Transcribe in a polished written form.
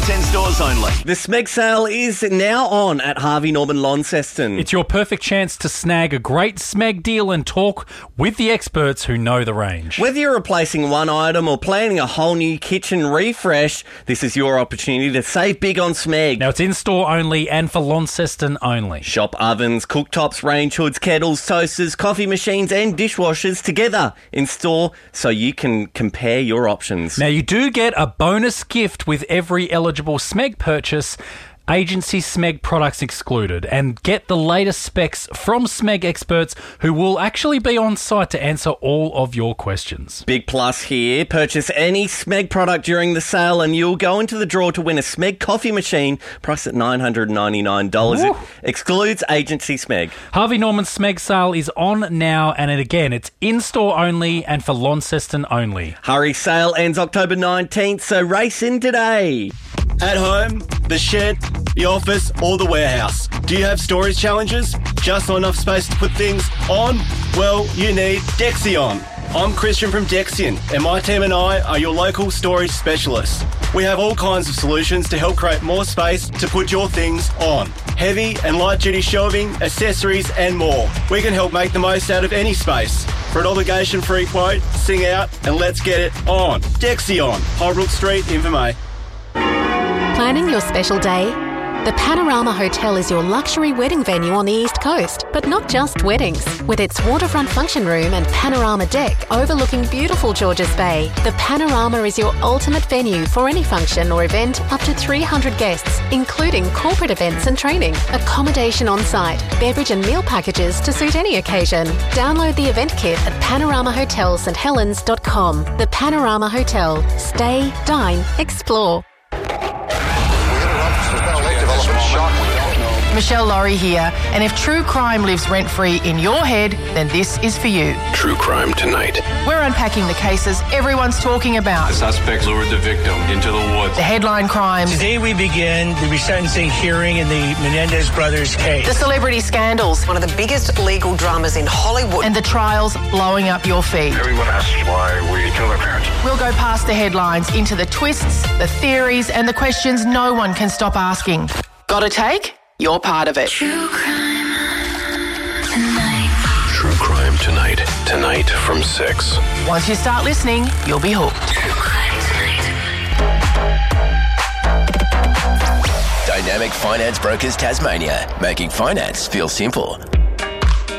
10 stores only. The Smeg sale is now on at Harvey Norman Launceston. It's your perfect chance to snag a great Smeg deal and talk with the experts who know the range. Whether you're replacing one item or planning a whole new kitchen refresh, this is your opportunity to save big on Smeg. Now, it's in-store only and for Launceston only. Shop ovens, cooktops, range hoods, kettles, toasters, coffee machines and dishwashers together in store so you can compare your options. Now, you do get a bonus gift with every eligible Smeg purchase, agency Smeg products excluded, and get the latest specs from Smeg experts who will actually be on site to answer all of your questions. Big plus here. Purchase any Smeg product during the sale and you'll go into the draw to win a Smeg coffee machine priced at $999. Woo. It excludes agency Smeg. Harvey Norman Smeg sale is on now, and again, it's in-store only and for Launceston only. Hurry, sale ends October 19th, so race in today. At home, the shed, the office, or the warehouse. Do you have storage challenges? Just not enough space to put things on? Well, you need Dexion. I'm Christian from Dexion, and my team and I are your local storage specialists. We have all kinds of solutions to help create more space to put your things on. Heavy and light-duty shelving, accessories, and more. We can help make the most out of any space. For an obligation-free quote, sing out and let's get it on. Dexion, Holbrook Street, Invermay. Planning your special day? The Panorama Hotel is your luxury wedding venue on the East Coast, but not just weddings. With its waterfront function room and panorama deck overlooking beautiful Georges Bay, the Panorama is your ultimate venue for any function or event up to 300 guests, including corporate events and training. Accommodation on site, beverage and meal packages to suit any occasion. Download the event kit at panoramahotelssthelens.com. The Panorama Hotel. Stay, dine, explore. Michelle Laurie here, and if true crime lives rent-free in your head, then this is for you. True Crime Tonight. We're unpacking the cases everyone's talking about. The suspect lured the victim into the woods. The headline crimes. Today we begin the resentencing hearing in the Menendez brothers case. The celebrity scandals. One of the biggest legal dramas in Hollywood. And the trials blowing up your feed. Everyone asks why we killed our parents. We'll go past the headlines into the twists, the theories, and the questions no one can stop asking. Got a take? You're part of it. True Crime Tonight. Tonight from 6. Once you start listening, you'll be hooked. Dynamic Finance Brokers Tasmania, making finance feel simple.